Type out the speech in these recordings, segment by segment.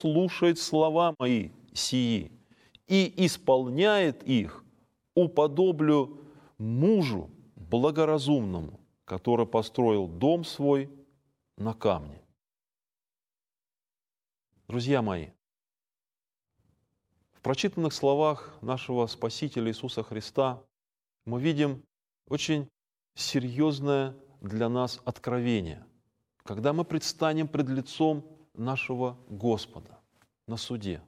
слушает слова мои сии и исполняет их, уподоблю мужу благоразумному, который построил дом свой на камне». Друзья мои, в прочитанных словах нашего Спасителя Иисуса Христа мы видим очень серьезное для нас откровение, когда мы предстанем пред лицом нашего Господа на суде.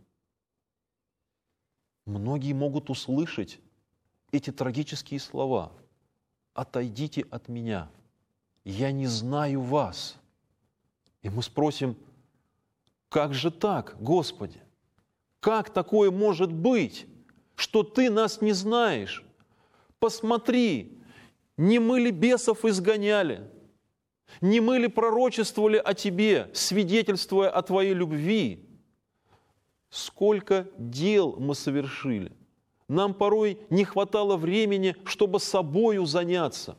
Многие могут услышать эти трагические слова: «Отойдите от меня, я не знаю вас». И мы спросим: как же так, Господи? Как такое может быть, что Ты нас не знаешь? Посмотри, не мы ли бесов изгоняли? Не мы ли пророчествовали о Тебе, свидетельствуя о Твоей любви? Сколько дел мы совершили? Нам порой не хватало времени, чтобы собою заняться.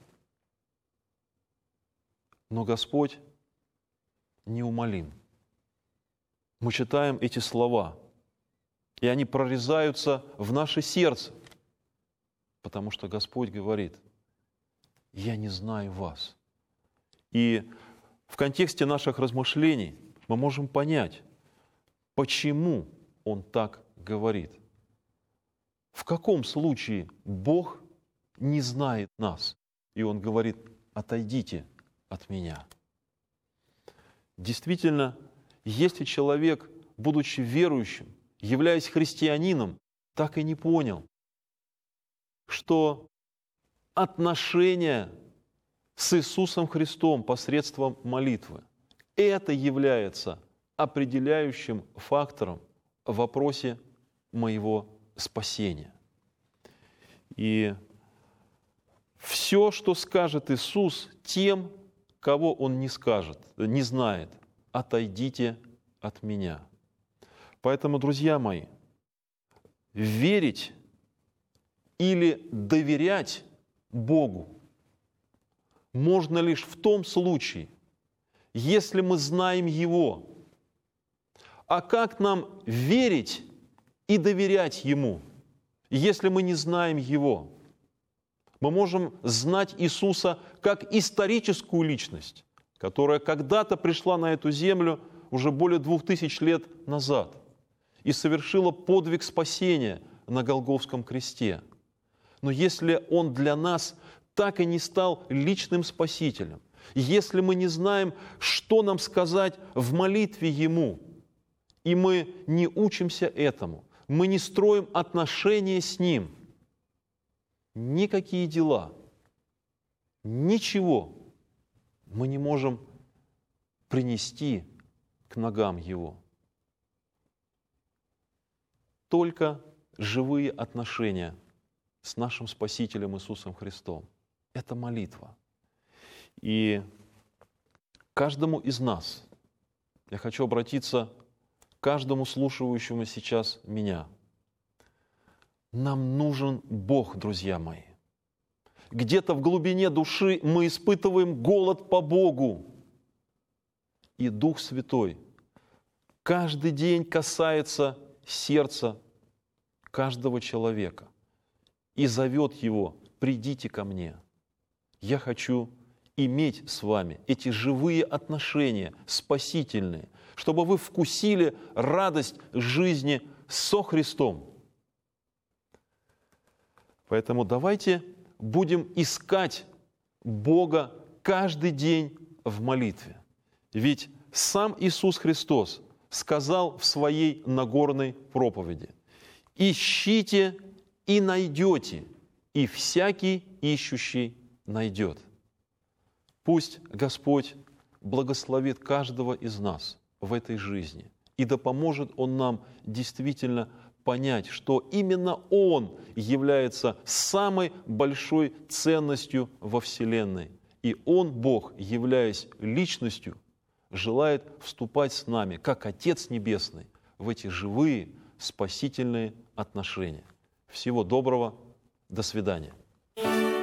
Но Господь неумолим. Мы читаем эти слова, и они прорезаются в наше сердце, потому что Господь говорит: «Я не знаю вас». И в контексте наших размышлений мы можем понять, почему Он так говорит. В каком случае Бог не знает нас, и Он говорит: «Отойдите от меня». Действительно, если человек, будучи верующим, являясь христианином, так и не понял, что отношения с Иисусом Христом посредством молитвы – это является определяющим фактором в вопросе моего спасения. И все, что скажет Иисус тем, кого Он не скажет, не знает: «Отойдите от меня». Поэтому, друзья мои, верить или доверять Богу можно лишь в том случае, если мы знаем Его. А как нам верить и доверять Ему, если мы не знаем Его? Мы можем знать Иисуса как историческую личность, которая когда-то пришла на эту землю уже более 2000 лет назад и совершила подвиг спасения на Голгофском кресте. Но если Он для нас так и не стал личным Спасителем, если мы не знаем, что нам сказать в молитве Ему, и мы не учимся этому, мы не строим отношения с Ним, никакие дела, ничего мы не можем принести к ногам Его. Только живые отношения с нашим Спасителем Иисусом Христом – это молитва. И каждому из нас, я хочу обратиться к каждому слушающему сейчас меня, нам нужен Бог, друзья мои. Где-то в глубине души мы испытываем голод по Богу. И Дух Святой каждый день касается сердца каждого человека и зовет его: «Придите ко мне». Я хочу иметь с вами эти живые отношения, спасительные, чтобы вы вкусили радость жизни со Христом. Поэтому давайте будем искать Бога каждый день в молитве. Ведь сам Иисус Христос сказал в своей Нагорной проповеди: «Ищите и найдете, и всякий ищущий найдет». Пусть Господь благословит каждого из нас в этой жизни, и да поможет Он нам действительно понять, что именно Он является самой большой ценностью во Вселенной. И Он, Бог, являясь личностью, желает вступать с нами, как Отец Небесный, в эти живые, спасительные отношения. Всего доброго, до свидания.